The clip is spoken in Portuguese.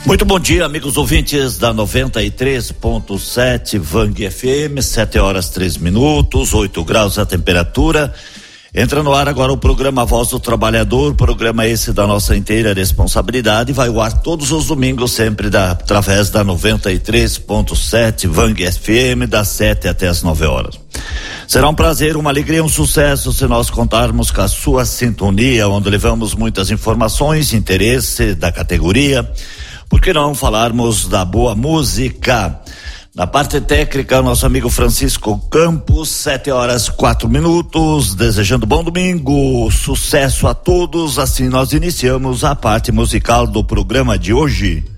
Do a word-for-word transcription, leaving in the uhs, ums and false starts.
Muito bom dia, amigos ouvintes da noventa e três ponto sete Vang F M, sete horas três minutos, oito graus a temperatura. Entra no ar agora o programa Voz do Trabalhador, programa esse da nossa inteira responsabilidade, vai ao ar todos os domingos, sempre da, através da noventa e três ponto sete Vang F M, das sete até as nove horas. Será um prazer, uma alegria, um sucesso se nós contarmos com a sua sintonia, onde levamos muitas informações, interesse da categoria. Por que não falarmos da boa música? Na parte técnica, nosso amigo Francisco Campos, sete horas quatro minutos, desejando bom domingo, sucesso a todos. Assim nós iniciamos a parte musical do programa de hoje.